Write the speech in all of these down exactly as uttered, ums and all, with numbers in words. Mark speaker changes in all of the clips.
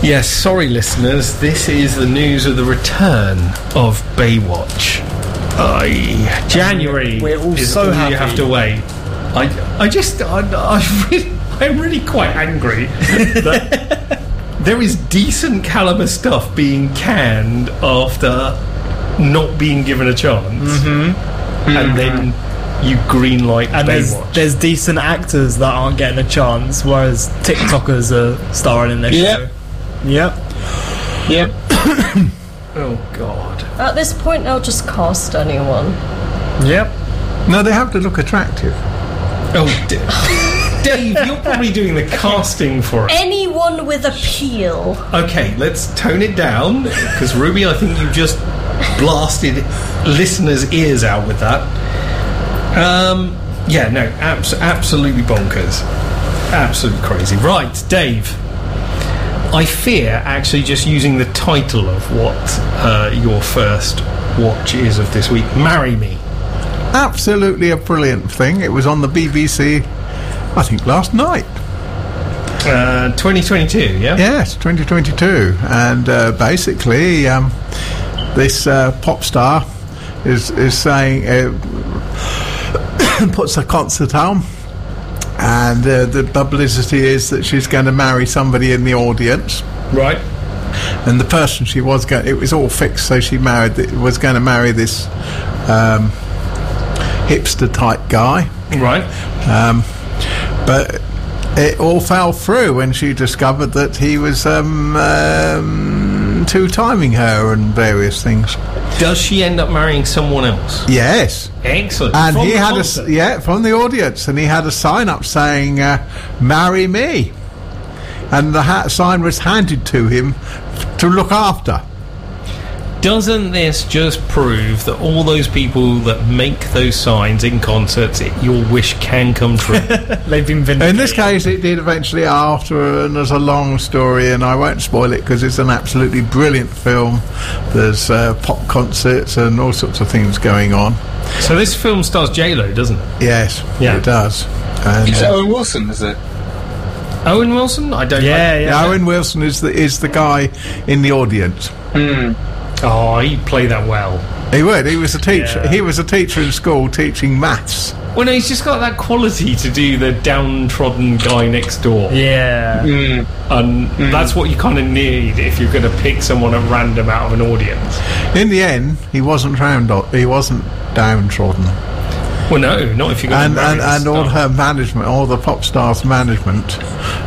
Speaker 1: Yes, sorry listeners, this is the news of the return of Baywatch. I
Speaker 2: January. We're all
Speaker 1: is
Speaker 2: so
Speaker 1: all
Speaker 2: happy.
Speaker 1: You have to wait. I, I just, I, I really, I'm really quite angry that there is decent caliber stuff being canned after not being given a chance,
Speaker 2: Mm-hmm.
Speaker 1: and then you greenlight
Speaker 2: And there's,
Speaker 1: Baywatch.
Speaker 2: there's decent actors that aren't getting a chance, whereas TikTokers are starring in their
Speaker 3: Yep.
Speaker 2: show. Yep.
Speaker 3: Yep.
Speaker 1: Oh God!
Speaker 4: At this point, they'll just cast anyone.
Speaker 2: Yep.
Speaker 5: No, they have to look attractive.
Speaker 1: Oh, D- Dave, you're probably doing the casting for it.
Speaker 4: Anyone with appeal.
Speaker 1: Okay, let's tone it down, because Ruby, I think you just blasted listeners' ears out with that. Um, yeah, no, abs- absolutely bonkers. Absolutely crazy. Right, Dave. I fear actually just using the title of what uh, your first watch is of this week. Marry Me.
Speaker 5: Absolutely a brilliant thing. It was on the B B C, I think, last night.
Speaker 1: Uh, twenty twenty-two, yeah?
Speaker 5: Yes, twenty twenty-two. And uh, basically, um, this uh, pop star is, is saying, uh, puts a concert on, and uh, the publicity is that she's going to marry somebody in the audience.
Speaker 1: Right.
Speaker 5: And the person she was going, it was all fixed, so she married, was going to marry this um, hipster type guy.
Speaker 1: Right.
Speaker 5: Um, but it all fell through when she discovered that he was um, um, two-timing her and various things.
Speaker 1: Does she end up marrying someone else?
Speaker 5: Yes.
Speaker 1: Excellent.
Speaker 5: And
Speaker 1: From
Speaker 5: he
Speaker 1: the
Speaker 5: had
Speaker 1: concert?
Speaker 5: a yeah from the audience, and he had a sign up saying uh, "Marry me," and the ha- sign was handed to him f- to look after.
Speaker 1: Doesn't this just prove that all those people that make those signs in concerts, it, your wish can come true?
Speaker 2: They've been vindicated.
Speaker 5: In this case, it did eventually after, and there's a long story, and I won't spoil it because it's an absolutely brilliant film. There's uh, pop concerts and all sorts of things going on.
Speaker 1: So this film stars J-Lo, doesn't it?
Speaker 5: Yes,
Speaker 1: Yeah.
Speaker 5: it does. And
Speaker 3: Is it
Speaker 5: uh,
Speaker 3: Owen Wilson, is it?
Speaker 1: Owen Wilson? I don't
Speaker 2: Yeah,
Speaker 1: I-
Speaker 2: yeah.
Speaker 5: Owen Wilson is the is the guy in the audience.
Speaker 3: Hmm.
Speaker 1: Oh, he played that well.
Speaker 5: He would. He was a teacher.
Speaker 2: Yeah.
Speaker 5: He was a teacher in school teaching maths.
Speaker 1: Well, no, he's just got that quality to do the downtrodden guy next door.
Speaker 2: Yeah.
Speaker 3: Mm.
Speaker 1: And that's what you kind of need if you're going to pick someone at random out of an audience.
Speaker 5: In the end, he wasn't round. He wasn't downtrodden.
Speaker 1: Well, no, not if you're going
Speaker 5: And
Speaker 1: to marry
Speaker 5: and,
Speaker 1: the
Speaker 5: and all
Speaker 1: star.
Speaker 5: her management, all the pop stars' management.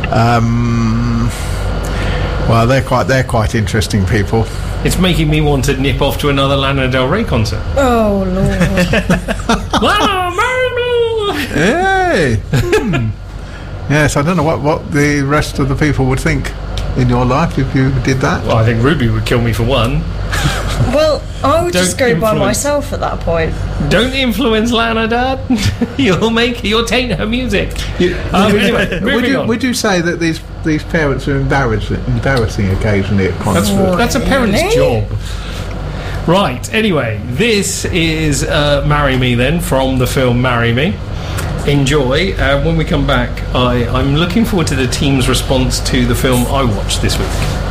Speaker 5: Um, well, they're quite they're quite interesting people.
Speaker 1: It's making me want to nip off to another Lana Del Rey concert.
Speaker 4: Oh, Lord.
Speaker 1: Wow, marry me!
Speaker 5: Hey. Hmm. Yes, I don't know what, what the rest of the people would think in your life if you did that.
Speaker 1: Well, I think Ruby would kill me for one.
Speaker 4: Well, I would
Speaker 1: Don't
Speaker 4: just go by
Speaker 1: influence-
Speaker 4: myself at that point.
Speaker 1: Don't influence Lana, Dad. you'll make, you'll taint her music.
Speaker 5: You-
Speaker 1: Um,
Speaker 5: would,
Speaker 1: anyway,
Speaker 5: would
Speaker 1: moving
Speaker 5: you
Speaker 1: on.
Speaker 5: would you say that these these parents are embarrassing embarrassing occasionally at
Speaker 1: That's,
Speaker 5: concerts?
Speaker 1: that's a parent's
Speaker 4: Really?
Speaker 1: job. Right, anyway, this is uh, Marry Me then, from the film Marry Me. Enjoy. Uh, when we come back, I, I'm looking forward to the team's response to the film I watched this week.